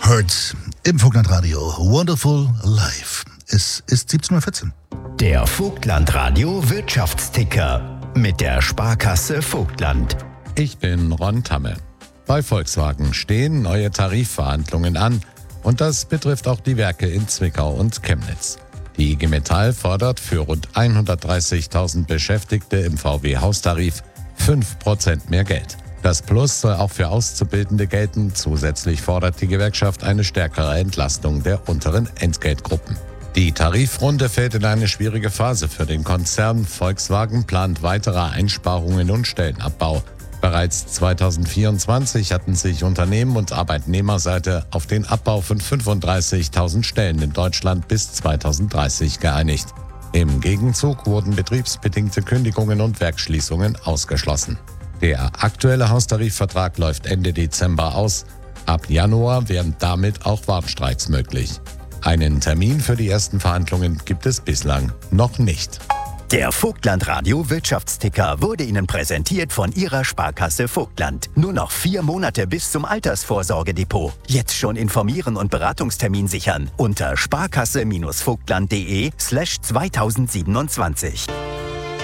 Hertz im Vogtlandradio. Wonderful Life. Es ist 17.14 Uhr. Der Vogtlandradio Wirtschaftsticker mit der Sparkasse Vogtland. Ich bin Ron Tamme. Bei Volkswagen stehen neue Tarifverhandlungen an und das betrifft auch die Werke in Zwickau und Chemnitz. Die IG Metall fordert für rund 130.000 Beschäftigte im VW-Haustarif 5% mehr Geld. Das Plus soll auch für Auszubildende gelten. Zusätzlich fordert die Gewerkschaft eine stärkere Entlastung der unteren Entgeltgruppen. Die Tarifrunde fällt in eine schwierige Phase für den Konzern. Volkswagen plant weitere Einsparungen und Stellenabbau. Bereits 2024 hatten sich Unternehmen und Arbeitnehmerseite auf den Abbau von 35.000 Stellen in Deutschland bis 2030 geeinigt. Im Gegenzug wurden betriebsbedingte Kündigungen und Werksschließungen ausgeschlossen. Der aktuelle Haustarifvertrag läuft Ende Dezember aus. Ab Januar wären damit auch Warnstreiks möglich. Einen Termin für die ersten Verhandlungen gibt es bislang noch nicht. Der Vogtlandradio Wirtschaftsticker wurde Ihnen präsentiert von Ihrer Sparkasse Vogtland. Nur noch 4 Monate bis zum Altersvorsorgedepot. Jetzt schon informieren und Beratungstermin sichern unter sparkasse-vogtland.de/2027.